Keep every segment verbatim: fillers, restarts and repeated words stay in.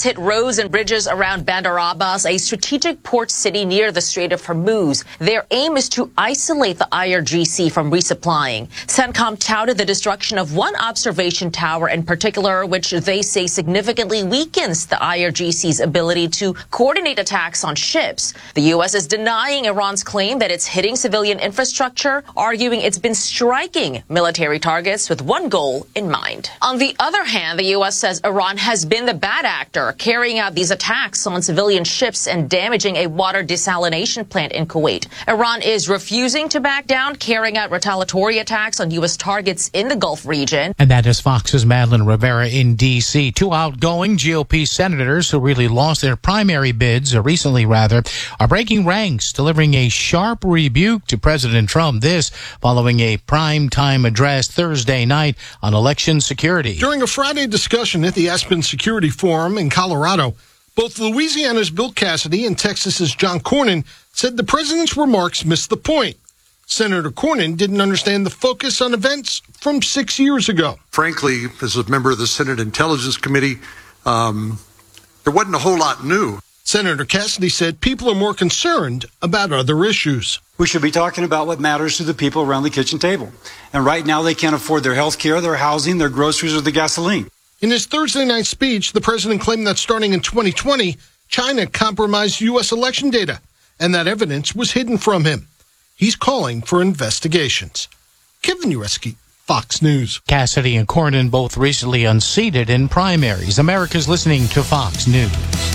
has hit roads and bridges around Bandar Abbas, a strategic port city near the Strait of Hormuz. Their aim is to isolate the I R G C from resupplying. CENTCOM touted the destruction of one observation tower in particular, which they say significantly weakens the I R G C's ability to coordinate attacks on ships. The U S is denying Iran's claim that it's hitting civilian infrastructure, arguing it's been striking military targets with one goal in mind. On the other hand, the U S says Iran has been the bad actor, carrying out these attacks on civilian ships and damaging a water desalination plant in Kuwait. Iran is refusing to back down, carrying out retaliatory attacks on U S targets in the Gulf region. And that is Fox's Madeline Rivera in D C Two outgoing G O P senators who really lost their primary bids, or recently rather, are breaking ranks, delivering a sharp rebuke to President Trump. This following a prime-time address Thursday night on election security. During a Friday discussion at the Aspen Security Forum in Colorado, both Louisiana's Bill Cassidy and Texas's John Cornyn said the president's remarks missed the point. Senator Cornyn didn't understand the focus on events from six years ago. Frankly, as a member of the Senate Intelligence Committee, um, there wasn't a whole lot new. Senator Cassidy said people are more concerned about other issues. We should be talking about what matters to the people around the kitchen table. And right now they can't afford their health care, their housing, their groceries, or the gasoline. In his Thursday night speech, the president claimed that starting in twenty twenty, China compromised U S election data, and that evidence was hidden from him. He's calling for investigations. Kevin Ureski, Fox News. Cassidy and Cornyn both recently unseated in primaries. America's listening to Fox News.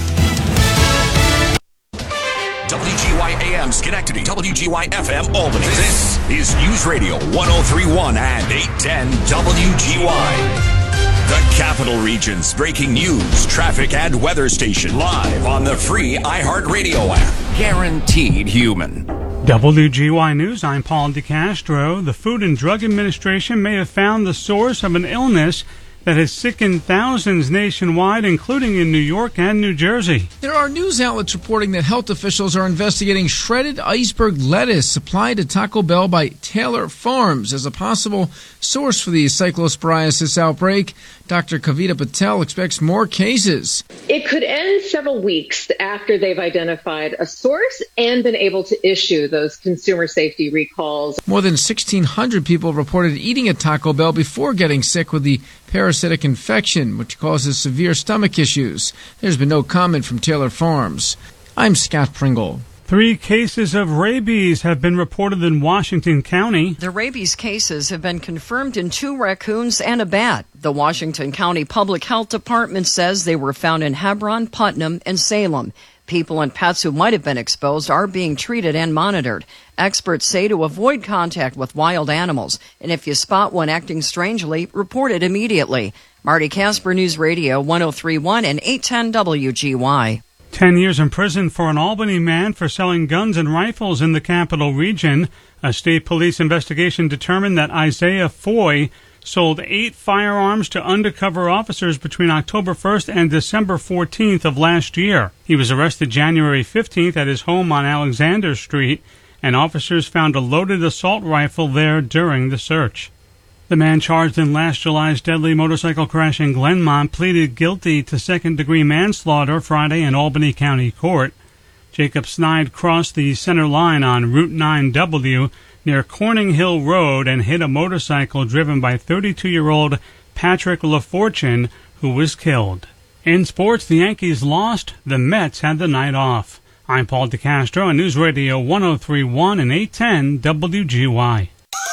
W G Y A M Schenectady, W G Y F M Albany. This is News Radio one oh three point one and eight ten W G Y. The Capital Region's breaking news, traffic, and weather station live on the free iHeartRadio app. Guaranteed human. W G Y News, I'm Paul DeCastro. The Food and Drug Administration may have found the source of an illness that has sickened thousands nationwide, including in New York and New Jersey. There are news outlets reporting that health officials are investigating shredded iceberg lettuce supplied to Taco Bell by Taylor Farms as a possible source for the cyclosporiasis outbreak. Doctor Kavita Patel expects more cases. It could end several weeks after they've identified a source and been able to issue those consumer safety recalls. More than sixteen hundred people reported eating at Taco Bell before getting sick with the parasitic infection, which causes severe stomach issues. There's been no comment from Taylor Farms. I'm Scott Pringle. Three cases of rabies have been reported in Washington County. The rabies cases have been confirmed in two raccoons and a bat. The Washington County Public Health Department says they were found in Hebron, Putnam, and Salem. People and pets who might have been exposed are being treated and monitored. Experts say to avoid contact with wild animals, and if you spot one acting strangely, report it immediately. Marty Casper, News Radio one oh three point one and eight ten W G Y. Ten years in prison for an Albany man for selling guns and rifles in the capital region. A state police investigation determined that Isaiah Foy sold eight firearms to undercover officers between October first and December fourteenth of last year. He was arrested January fifteenth at his home on Alexander Street, and officers found a loaded assault rifle there during the search. The man charged in last July's deadly motorcycle crash in Glenmont pleaded guilty to second-degree manslaughter Friday in Albany County Court. Jacob Snide crossed the center line on Route nine W near Corning Hill Road and hit a motorcycle driven by thirty-two-year-old Patrick LaFortune, who was killed. In sports, the Yankees lost. The Mets had the night off. I'm Paul DeCastro on News Radio one oh three point one and eight ten W G Y.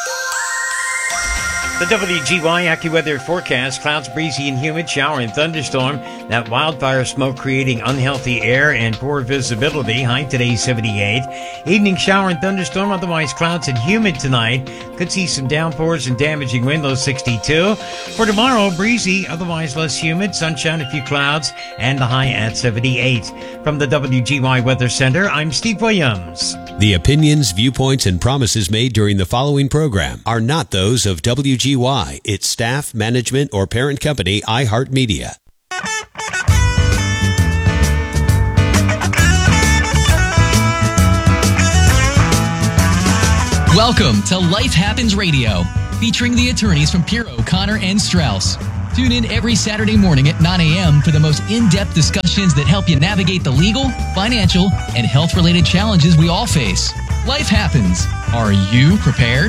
The W G Y AccuWeather forecast: clouds, breezy and humid, shower and thunderstorm. That wildfire smoke creating unhealthy air and poor visibility. High today seventy-eight. Evening shower and thunderstorm, otherwise clouds and humid tonight. Could see some downpours and damaging wind, low sixty-two. For tomorrow, breezy, otherwise less humid, sunshine, a few clouds, and the high at seventy-eight. From the W G Y Weather Center, I'm Steve Williams. The opinions, viewpoints, and promises made during the following program are not those of W G Y, its staff, management, or parent company, iHeartMedia. Welcome to Life Happens Radio, featuring the attorneys from Pierre, O'Connor, and Strauss. Tune in every Saturday morning at nine a.m. for the most in-depth discussions that help you navigate the legal, financial, and health-related challenges we all face. Life happens. Are you prepared?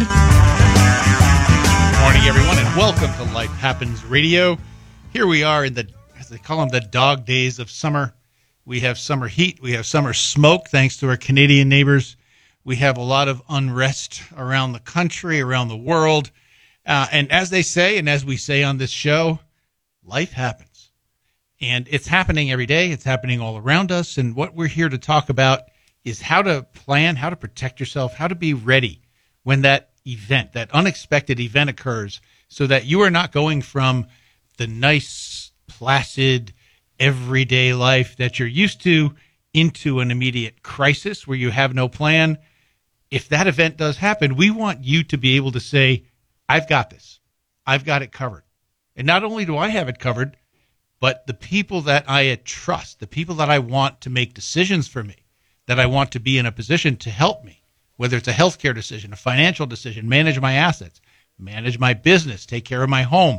Good morning, everyone, and welcome to Life Happens Radio. Here we are in the, as they call them, the dog days of summer. We have summer heat. We have summer smoke, thanks to our Canadian neighbors. We have a lot of unrest around the country, around the world. Uh, and as they say, and as we say on this show, life happens. And it's happening every day. It's happening all around us. And what we're here to talk about is how to plan, how to protect yourself, how to be ready when that event, that unexpected event occurs, so that you are not going from the nice, placid, everyday life that you're used to into an immediate crisis where you have no plan. If that event does happen, we want you to be able to say, I've got this. I've got it covered. And not only do I have it covered, but the people that I trust, the people that I want to make decisions for me, that I want to be in a position to help me, whether it's a healthcare decision, a financial decision, manage my assets, manage my business, take care of my home,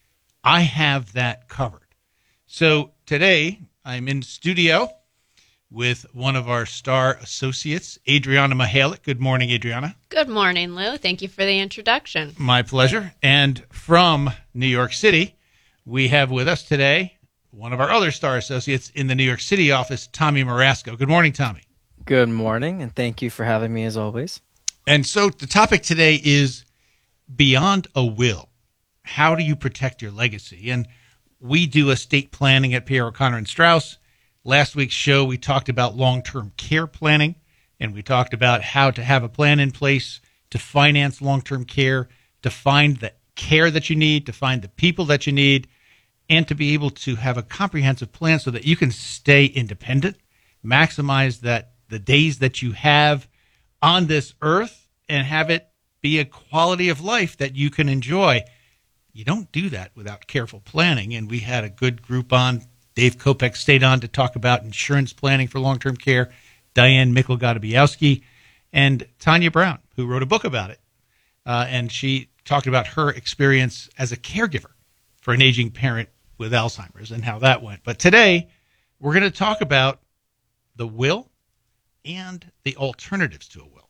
I have that covered. So today I'm in studio with one of our star associates, Adriana Mihalik. Good morning, Adriana. Good morning, Lou. Thank you for the introduction. My pleasure. And from New York City, we have with us today one of our other star associates in the New York City office, Tommy Marasco. Good morning, Tommy. Good morning, and thank you for having me as always. And so the topic today is beyond a will. How do you protect your legacy? And we do estate planning at Pierre O'Connor and Strauss. Last week's show, we talked about long-term care planning, and we talked about how to have a plan in place to finance long-term care, to find the care that you need, to find the people that you need, and to be able to have a comprehensive plan so that you can stay independent, maximize that the days that you have on this earth, and have it be a quality of life that you can enjoy. You don't do that without careful planning, and we had a good group on. Dave Kopech stayed on to talk about insurance planning for long-term care, Diane Mikkel-Godobiowski, and Tanya Brown, who wrote a book about it. Uh, and she talked about her experience as a caregiver for an aging parent with Alzheimer's and how that went. But today, we're going to talk about the will and the alternatives to a will.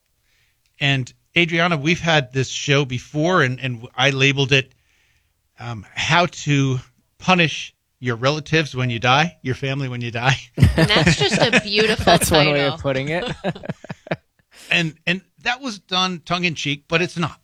And Adriana, we've had this show before, and, and I labeled it um, How to Punish Your Relatives When You Die, Your Family When You Die. And that's just a beautiful That's title. one way of putting it. and and that was done tongue-in-cheek, but it's not.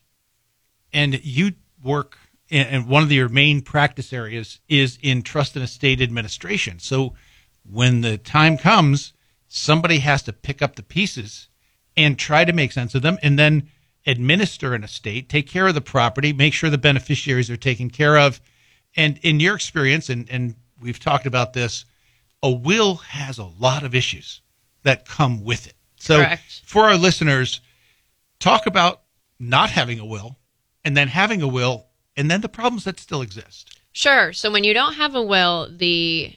And you work, in, and one of your main practice areas is in trust and estate administration. So when the time comes, somebody has to pick up the pieces and try to make sense of them, and then administer an estate, take care of the property, make sure the beneficiaries are taken care of. And in your experience, and, and we've talked about this, a will has a lot of issues that come with it. So Correct. For our listeners, talk about not having a will, and then having a will, and then the problems that still exist. Sure. So when you don't have a will, the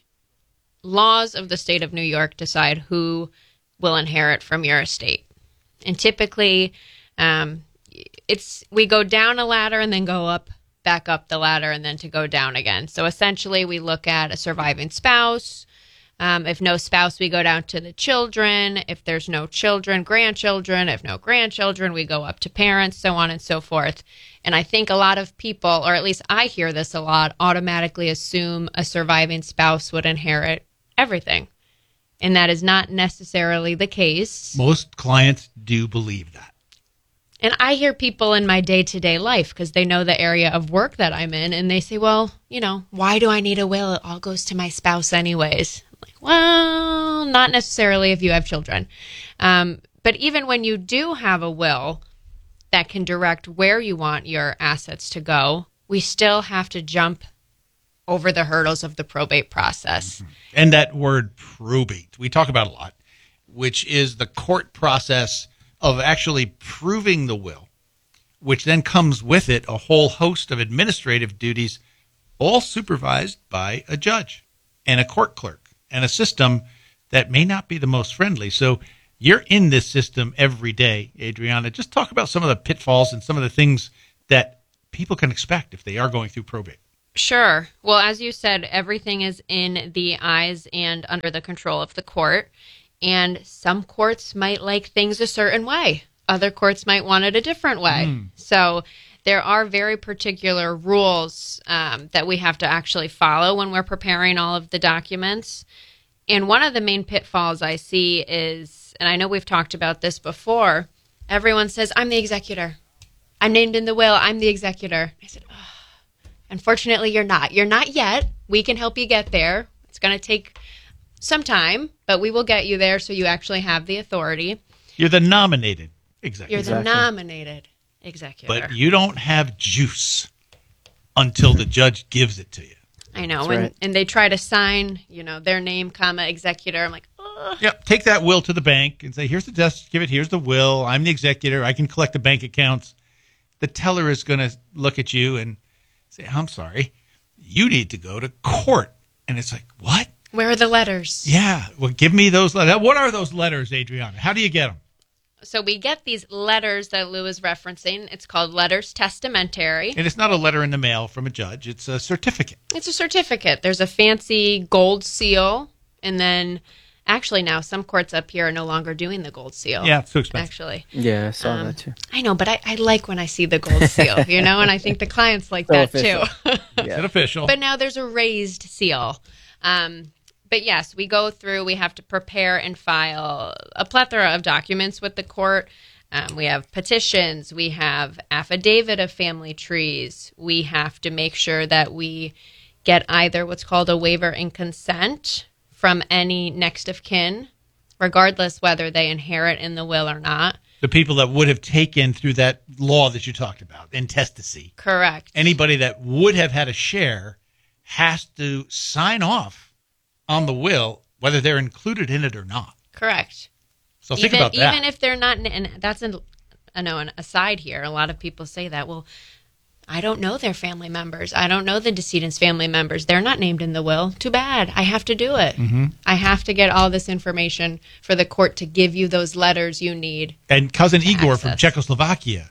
laws of the state of New York decide who will inherit from your estate. And typically, um, it's we go down a ladder and then go up, back up the ladder, and then to go down again. So essentially, we look at a surviving spouse. Um, if no spouse, we go down to the children. If there's no children, grandchildren. If no grandchildren, we go up to parents, so on and so forth. And I think a lot of people, or at least I hear this a lot, automatically assume a surviving spouse would inherit everything. And that is not necessarily the case. Most clients do believe that. And I hear people in my day-to-day life, because they know the area of work that I'm in, and they say, well, you know, why do I need a will? It all goes to my spouse anyways. I'm like, well, not necessarily if you have children. Um, but even when you do have a will that can direct where you want your assets to go, we still have to jump over the hurdles of the probate process. Mm-hmm. And that word probate, we talk about a lot, which is the court process of actually proving the will, which then comes with it a whole host of administrative duties, all supervised by a judge and a court clerk and a system that may not be the most friendly. So you're in this system every day, Adriana. Just talk about some of the pitfalls and some of the things that people can expect if they are going through probate. Sure. Well, as you said, everything is in the eyes and under the control of the court. And some courts might like things a certain way. Other courts might want it a different way. Mm. So there are very particular rules um, that we have to actually follow when we're preparing all of the documents. And one of the main pitfalls I see is, and I know we've talked about this before, everyone says, I'm the executor. I'm named in the will. I'm the executor. I said, oh, unfortunately, you're not. You're not yet. We can help you get there. It's going to take some time, but we will get you there so you actually have the authority. You're the nominated executor. You're the exactly. nominated executor. But you don't have juice until the judge gives it to you. I know. That's and, right. and they try to sign, you know, their name, comma, executor. I'm like, ugh. Yep. Take that will to the bank and say, here's the death certificate. Here's the will. I'm the executor. I can collect the bank accounts. The teller is going to look at you and say, I'm sorry, you need to go to court. And it's like, what? Where are the letters? Yeah. Well, give me those letters. What are those letters, Adriana? How do you get them? So we get these letters that Lou is referencing. It's called letters testamentary. And it's not a letter in the mail from a judge. It's a certificate. It's a certificate. There's a fancy gold seal. And then actually now some courts up here are no longer doing the gold seal. Yeah, it's too expensive. Actually. Yeah, I saw Um, that too. I know, but I, I like when I see the gold seal, you know, and I think the clients like So that official. too. Yeah. It's official. But now there's a raised seal. Um, but yes, we go through, we have to prepare and file a plethora of documents with the court. Um, we have petitions, we have affidavit of family trees. We have to make sure that we get either what's called a waiver and consent from any next of kin, regardless whether they inherit in the will or not. The people that would have taken through that law that you talked about, intestacy. Correct. Anybody that would have had a share has to sign off on the will, whether they're included in it or not. Correct. So think even, about that. Even if they're not, and that's an, I know an aside here. A lot of people say that. Well, I don't know their family members. I don't know the decedent's family members. They're not named in the will. Too bad. I have to do it. Mm-hmm. I have to get all this information for the court to give you those letters you need. And cousin Igor access. from Czechoslovakia,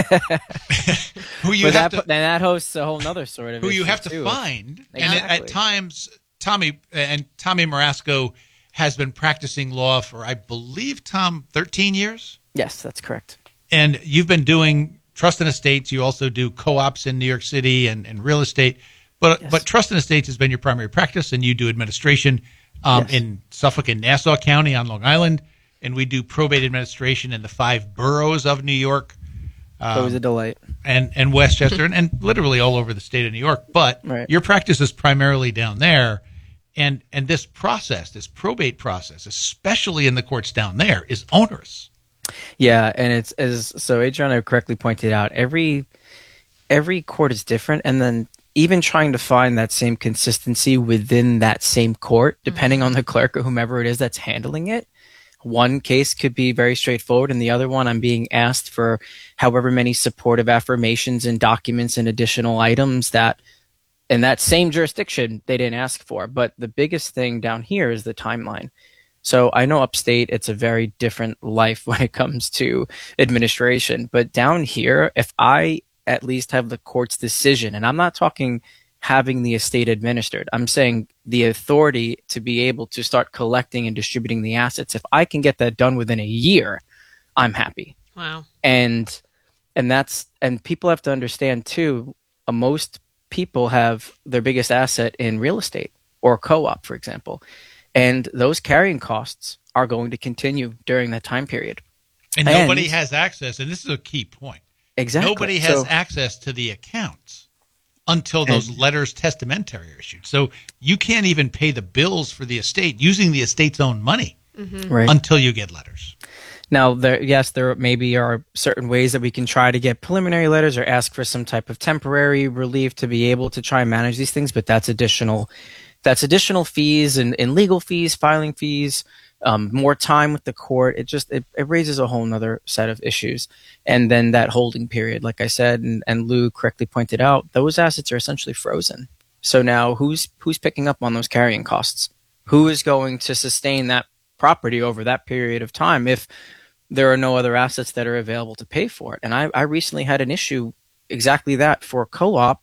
who you but have that, to, then that hosts a whole nother sort of who you issue, have to too. find, Exactly. and at times Tommy and Tommy Marasco has been practicing law for, I believe, Tom, thirteen years. Yes, that's correct. And you've been doing trust and estates. You also do co-ops in New York City and, and real estate. But Yes. but trust and estates has been your primary practice, and you do administration um, Yes. in Suffolk and Nassau County on Long Island, and we do probate administration in the five boroughs of New York. Um, Always a delight. and, and Westchester and, and literally all over the state of New York. But Right. your practice is primarily down there. And and this process, this probate process, especially in the courts down there, is onerous. Yeah, and it's as so Adriana correctly pointed out, every every court is different, and then even trying to find that same consistency within that same court, depending on the clerk or whomever it is that's handling it. One case could be very straightforward, and the other one I'm being asked for however many supportive affirmations and documents and additional items that in that same jurisdiction they didn't ask for. But the biggest thing down here is the timeline. So I know upstate, it's a very different life when it comes to administration. But down here, if I at least have the court's decision, and I'm not talking having the estate administered, I'm saying the authority to be able to start collecting and distributing the assets. If I can get that done within a year, I'm happy. Wow. And and that's and people have to understand too, uh, most people have their biggest asset in real estate or co-op, for example. And those carrying costs are going to continue during that time period. And, and nobody has access, and this is a key point. Exactly. Nobody has so, access to the accounts until those and, letters testamentary are issued. So you can't even pay the bills for the estate using the estate's own money Mm-hmm. right. until you get letters. Now, there, yes, there maybe are certain ways that we can try to get preliminary letters or ask for some type of temporary relief to be able to try and manage these things, but that's additional that's additional fees and, and legal fees, filing fees, um, more time with the court. It just it, it raises a whole nother set of issues. And then that holding period, like I said, and, and Lou correctly pointed out, those assets are essentially frozen. So now who's who's picking up on those carrying costs? Who is going to sustain that property over that period of time if there are no other assets that are available to pay for it? And I, I recently had an issue exactly that for a co-op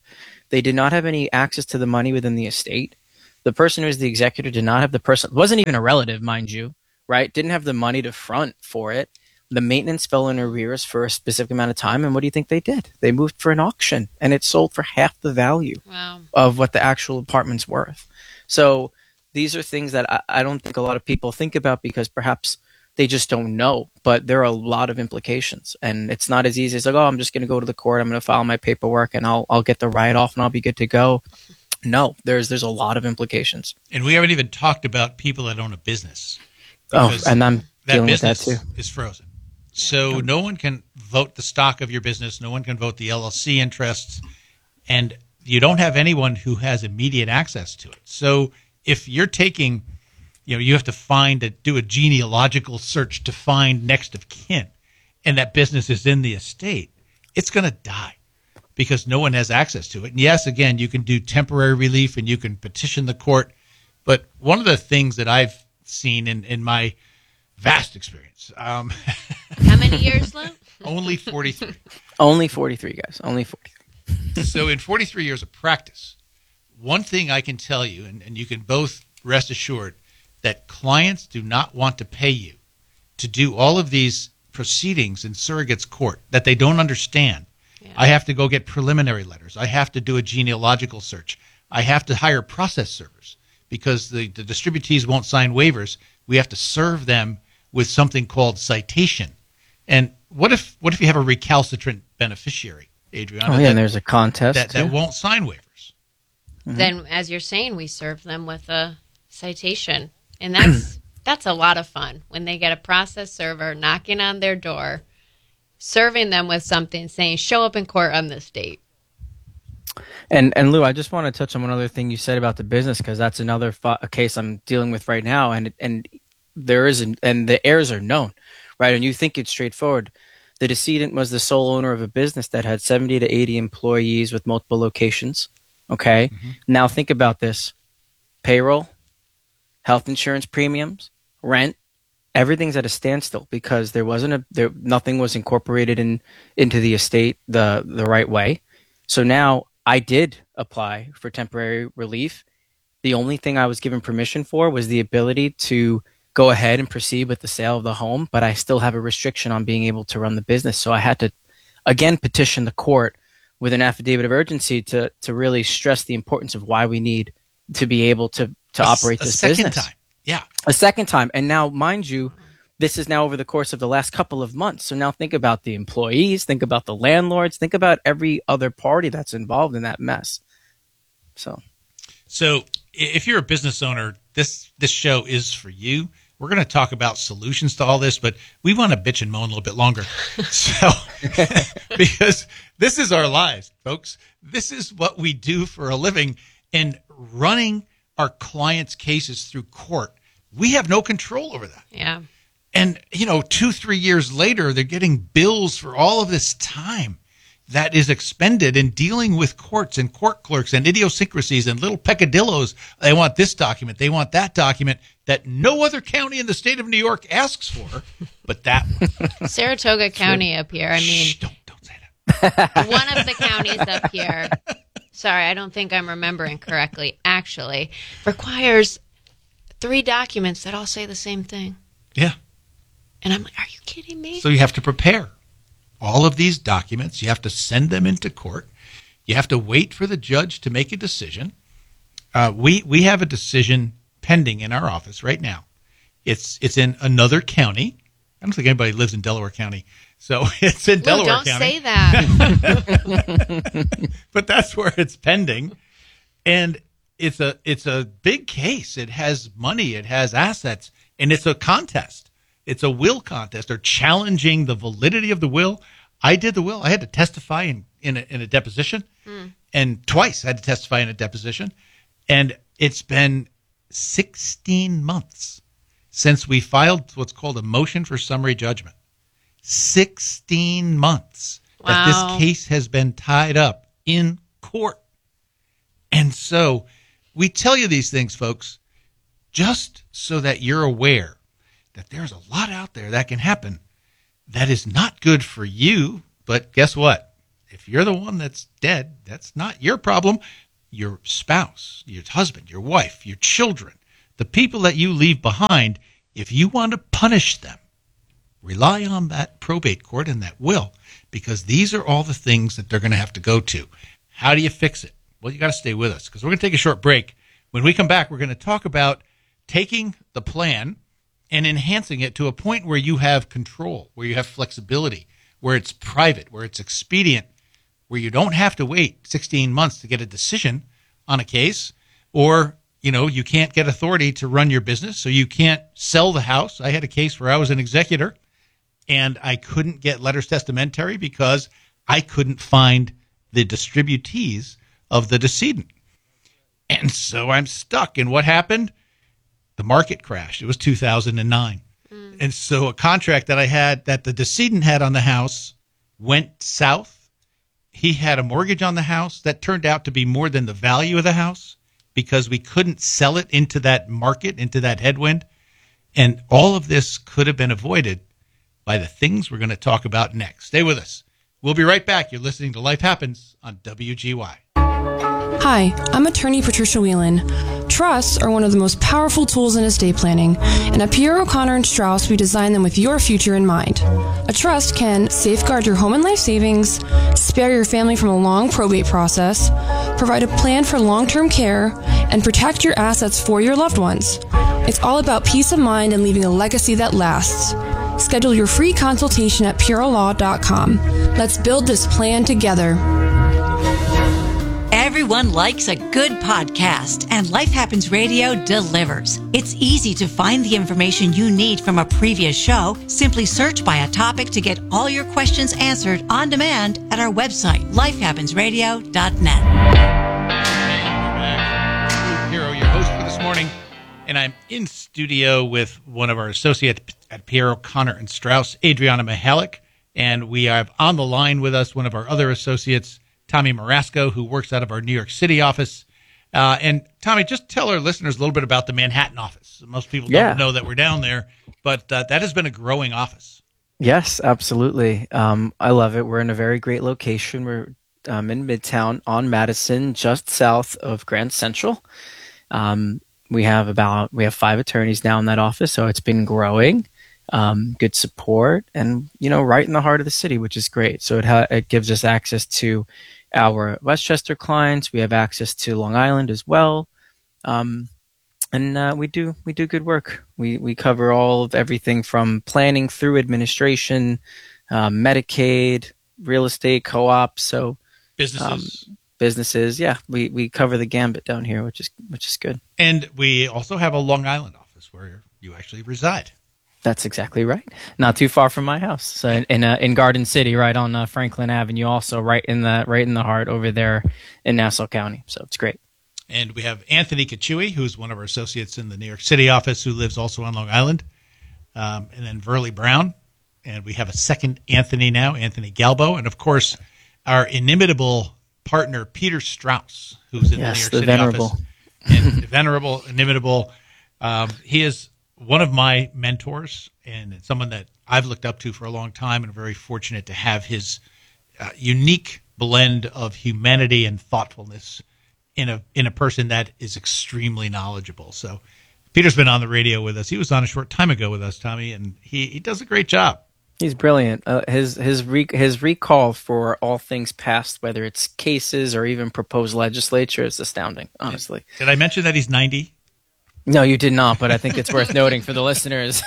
They did not have any access to the money within the estate. The person who was the executor did not have the person, wasn't even a relative, mind you, right? Didn't have the money to front for it. The maintenance fell in arrears for a specific amount of time. And what do you think they did? They moved for an auction, and it sold for half the value wow. of what the actual apartment's worth. So these are things that I, I don't think a lot of people think about because perhaps they just don't know. But there are a lot of implications. And it's not as easy as like, oh, I'm just going to go to the court. I'm going to file my paperwork and I'll I'll get the write-off and I'll be good to go. No, there's there's a lot of implications. And we haven't even talked about people that own a business. Oh, and I'm that dealing with that business too. is frozen. So no one can vote the stock of your business. No one can vote the L L C interests. And you don't have anyone who has immediate access to it. So if you're taking, you know, you have to find a, do a genealogical search to find next of kin, and that business is in the estate, it's going to die because no one has access to it. And yes, again, you can do temporary relief and you can petition the court. But one of the things that I've seen in, in my vast experience. Um, How many years, Lou? Only forty-three. Only forty-three, guys. Only forty-three. So in forty-three years of practice, one thing I can tell you, and, and you can both rest assured, that clients do not want to pay you to do all of these proceedings in surrogate's court that they don't understand. Yeah. I have to go get preliminary letters. I have to do a genealogical search. I have to hire process servers because the, the distributees won't sign waivers. We have to serve them with something called citation. And what if what if you have a recalcitrant beneficiary, Adriana? Oh, yeah, that, and there's a contest. That, that won't sign waivers. Mm-hmm. Then, as you're saying, we serve them with a citation. And that's that's a lot of fun when they get a process server knocking on their door, serving them with something, saying, show up in court on this date. And and Lou, I just want to touch on one other thing you said about the business because that's another fo- a case I'm dealing with right now, and and there is an, and the heirs are known, right? And you think it's straightforward. The decedent was the sole owner of a business that had seventy to eighty employees with multiple locations. Okay, mm-hmm. Now think about this: payroll, health insurance premiums, rent, everything's at a standstill because there wasn't a there nothing was incorporated in into the estate the the right way. So now I did apply for temporary relief. The only thing I was given permission for was the ability to go ahead and proceed with the sale of the home, but I still have a restriction on being able to run the business. So I had to, again, petition the court with an affidavit of urgency to to really stress the importance of why we need to be able to, to a, operate a this second business. Time. Yeah. A second time. And now, mind you, this is now over the course of the last couple of months. So now think about the employees, think about the landlords, think about every other party that's involved in that mess. So, so if you're a business owner, this this show is for you. We're going to talk about solutions to all this, but we want to bitch and moan a little bit longer. So, because this is our lives, folks. This is what we do for a living. And running our clients' cases through court, we have no control over that. Yeah. And, you know, two, three years later, they're getting bills for all of this time that is expended in dealing with courts and court clerks and idiosyncrasies and little peccadillos. They want this document. They want that document that no other county in the state of New York asks for, but that one. Saratoga County up here. I mean, Shh, don't, don't say that. One of the counties up here, sorry, I don't think I'm remembering correctly, actually, requires three documents that all say the same thing. Yeah. And I'm like, are you kidding me? So you have to prepare all of these documents. You have to send them into court. You have to wait for the judge to make a decision. Uh, we we have a decision pending in our office right now. It's it's in another county. I don't think anybody lives in Delaware County, so it's in Lou, Delaware don't County. say that. But that's where it's pending, and it's a it's a big case. It has money. It has assets, and it's a contest. It's a will contest. They're challenging the validity of the will. I did the will. I had to testify in, in, a, in a deposition. Mm. And twice I had to testify in a deposition. And it's been sixteen months since we filed what's called a motion for summary judgment. sixteen months wow. that this case has been tied up in court. And so we tell you these things, folks, just so that you're aware that there's a lot out there that can happen that is not good for you, but guess what? if you're the one that's dead, that's not your problem. Your spouse, your husband, your wife, your children, the people that you leave behind, if you want to punish them, rely on that probate court and that will, because these are all the things that they're going to have to go to. How do you fix it? Well, you got to stay with us because we're going to take a short break. When we come back, we're going to talk about taking the plan and enhancing it to a point where you have control, where you have flexibility, where it's private, where it's expedient, where you don't have to wait sixteen months to get a decision on a case, or, you know, you can't get authority to run your business, so you can't sell the house. I had a case where I was an executor, and I couldn't get letters testamentary because I couldn't find the distributees of the decedent. And so I'm stuck. And what happened? The market crashed. It was two thousand nine. Mm. And so a contract that I had, that the decedent had on the house, went south. He had a mortgage on the house that turned out to be more than the value of the house because we couldn't sell it into that market, into that headwind. And all of this could have been avoided by the things we're going to talk about next. Stay with us. We'll be right back. You're listening to Life Happens on W G Y. Hi, I'm attorney Patricia Whelan. Trusts are one of the most powerful tools in estate planning, and at Pierre O'Connor and Strauss, we design them with your future in mind. A trust can safeguard your home and life savings, spare your family from a long probate process, provide a plan for long-term care, and protect your assets for your loved ones. It's all about peace of mind and leaving a legacy that lasts. Schedule your free consultation at puro law dot com. Let's build this plan together. Everyone likes a good podcast, and Life Happens Radio delivers. It's easy to find the information you need from a previous show. Simply search by a topic to get all your questions answered on demand at our website, life happens radio dot net. Luke Hero, your host for this morning, and I'm in studio with one of our associates at Pierre O'Connor and Strauss, Adriana Mihalik, and we have on the line with us one of our other associates, Tommy Marasco, who works out of our New York City office. Uh, and Tommy, just tell our listeners a little bit about the Manhattan office. Most people yeah. don't know that we're down there, but uh, that has been a growing office. Yes, absolutely. Um, I love it. We're in a very great location. We're um, in Midtown on Madison, just south of Grand Central. Um, we have about we have five attorneys now in that office, so it's been growing. Um, good support, and you know, right in the heart of the city, which is great. So it ha- it gives us access to our Westchester clients. We have access to Long Island as well, um, and uh, we do we do good work. We we cover all of everything from planning through administration, uh, Medicaid, real estate, co-op. So businesses, um, businesses, yeah, we we cover the gambit down here, which is which is good. And we also have a Long Island office where you actually reside. That's exactly right. Not too far from my house, so in in, uh, in Garden City, right on uh, Franklin Avenue. Also, right in the right in the heart over there in Nassau County. So it's great. And we have Anthony Kachui, who's one of our associates in the New York City office, who lives also on Long Island, um, and then Verley Brown. And we have a second Anthony now, Anthony Galbo, and of course our inimitable partner Peter Strauss, who's in yes, the New York the City venerable. office. And venerable, inimitable. Um, he is one of my mentors and someone that I've looked up to for a long time, and I'm very fortunate to have his uh, unique blend of humanity and thoughtfulness in a in a person that is extremely knowledgeable. So Peter's been on the radio with us. He was on a short time ago with us, Tommy, and he, he does a great job. He's brilliant. Uh, his his re- his recall for all things past, whether it's cases or even proposed legislature, is astounding, honestly. Did I mention that he's ninety? No, you did not, but I think it's worth noting for the listeners.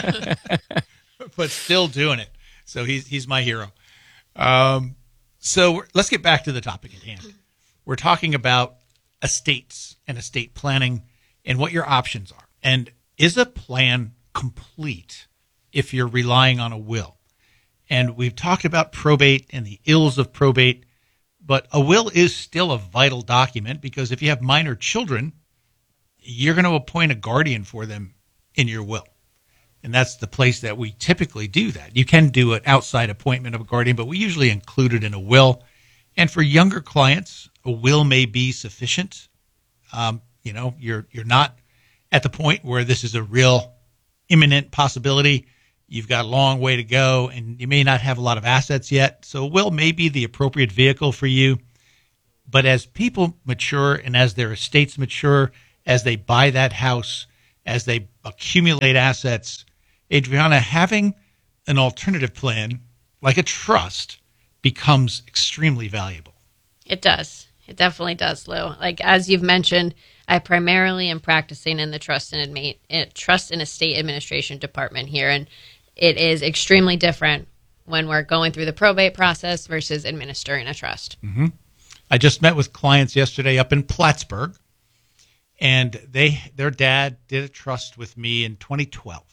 But still doing it. So he's he's my hero. Um, so let's get back to the topic at hand. We're talking about estates and estate planning and what your options are. And is a plan complete if you're relying on a will? And we've talked about probate and the ills of probate, but a will is still a vital document because if you have minor children, you're going to appoint a guardian for them in your will. And that's the place that we typically do that. You can do an outside appointment of a guardian, but we usually include it in a will. And for younger clients, a will may be sufficient. Um, you know, you're you're not at the point where this is a real imminent possibility. you've got a long way to go, and you may not have a lot of assets yet. So will may be the appropriate vehicle for you. But as people mature and as their estates mature, as they buy that house, as they accumulate assets, Adriana, having an alternative plan like a trust becomes extremely valuable. It does. It definitely does, Lou. Like, as you've mentioned, I primarily am practicing in the trust and admi- uh, trust and estate administration department here, and it is extremely different when we're going through the probate process versus administering a trust. Mm-hmm. I just met with clients yesterday up in Plattsburgh, and they their dad did a trust with me in twenty twelve.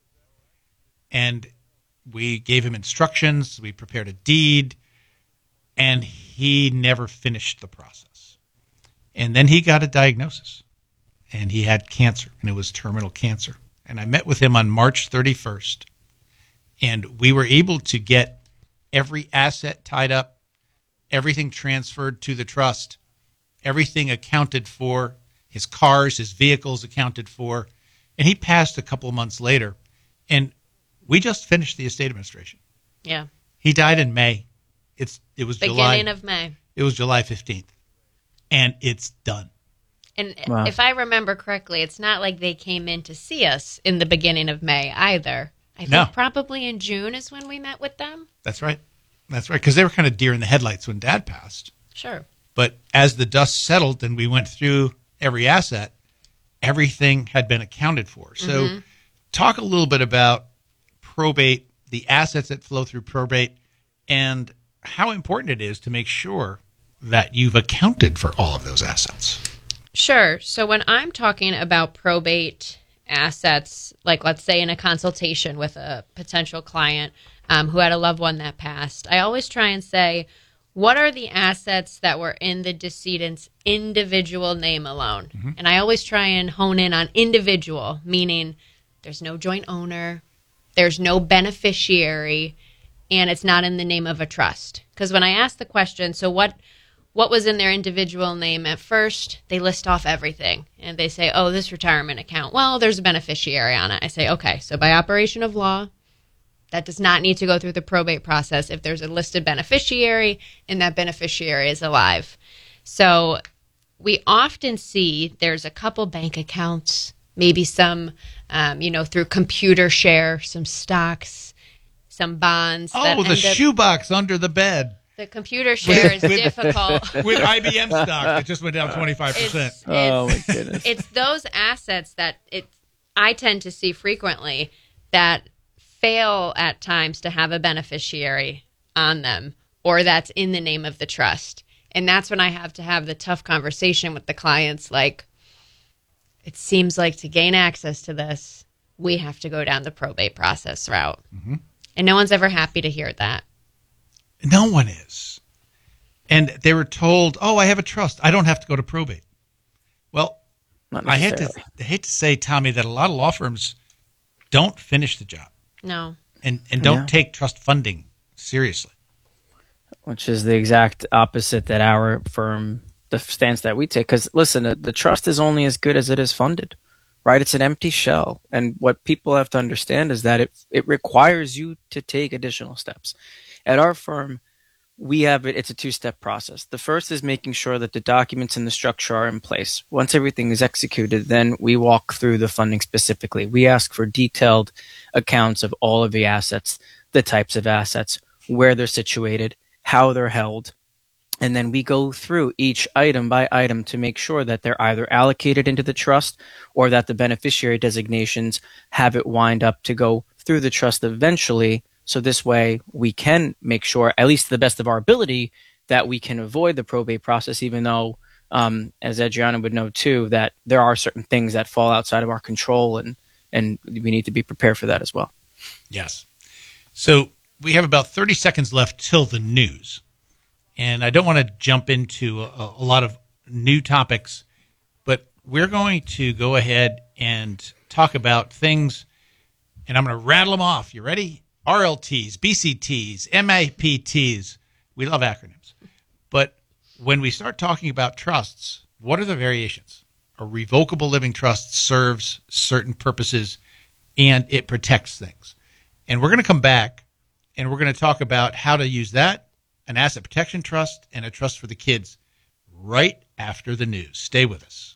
And we gave him instructions, we prepared a deed, and he never finished the process. And then he got a diagnosis, and he had cancer, and it was terminal cancer. And I met with him on March thirty-first, and we were able to get every asset tied up, everything transferred to the trust, everything accounted for, his cars, his vehicles accounted for, and he passed a couple of months later. And we just finished the estate administration. Yeah. He died in May. It's it was Beginning July. of May. It was July fifteenth, and it's done. And Wow. if I remember correctly, it's not like they came in to see us in the beginning of May either. I think No. probably in June is when we met with them. That's right. That's right, because they were kind of deer in the headlights when Dad passed. Sure. But as the dust settled and we went through every asset, everything had been accounted for. So Mhm. talk a little bit about probate, the assets that flow through probate, and how important it is to make sure that you've accounted for all of those assets. Sure. So when I'm talking about probate assets, like let's say in a consultation with a potential client um, who had a loved one that passed, I always try and say, what are the assets that were in the decedent's individual name alone? Mm-hmm. And I always try and hone in on individual, meaning there's no joint owner, there's no beneficiary, and it's not in the name of a trust. Because when I ask the question, so what what was in their individual name at first, they list off everything. And they say, oh, this retirement account, well, there's a beneficiary on it. I say, okay, so by operation of law, that does not need to go through the probate process if there's a listed beneficiary and that beneficiary is alive. So we often see there's a couple bank accounts, maybe some, um, you know, through computer share, some stocks, some bonds. that Oh, the end up- shoebox under the bed. The computer share is difficult. With I B M stock that just went down twenty-five percent. It's- Oh, my goodness. It's those assets that it I tend to see frequently that fail at times to have a beneficiary on them, or that's in the name of the trust. And that's when I have to have the tough conversation with the clients, like, it seems like to gain access to this, we have to go down the probate process route. Mm-hmm. And no one's ever happy to hear that. No one is. And they were told, oh, I have a trust. I don't have to go to probate. Well, Not I hate to, necessarily. I hate to say, Tommy, that a lot of law firms don't finish the job No. and, and don't Yeah. take trust funding seriously. Which is the exact opposite that our firm, the stance that we take. Because listen, the, the trust is only as good as it is funded, right? It's an empty shell. And what people have to understand is that it it requires you to take additional steps. At our firm, we have it, it's a two-step process. The first is making sure that the documents and the structure are in place. Once everything is executed, then we walk through the funding specifically. We ask for detailed accounts of all of the assets, the types of assets, where they're situated, how they're held, and then we go through each item by item to make sure that they're either allocated into the trust or that the beneficiary designations have it wind up to go through the trust eventually. So this way we can make sure, at least to the best of our ability, that we can avoid the probate process, even though, um, as Adriana would know too, that there are certain things that fall outside of our control, and, and we need to be prepared for that as well. Yes. So we have about thirty seconds left till the news. And I don't want to jump into a, a lot of new topics, but we're going to go ahead and talk about things, and I'm going to rattle them off. You ready? R L Ts, B C Ts, M A P Ts. We love acronyms. But when we start talking about trusts, what are the variations? A revocable living trust serves certain purposes, and it protects things. And we're going to come back, and we're going to talk about how to use that, an asset protection trust, and a trust for the kids right after the news. Stay with us.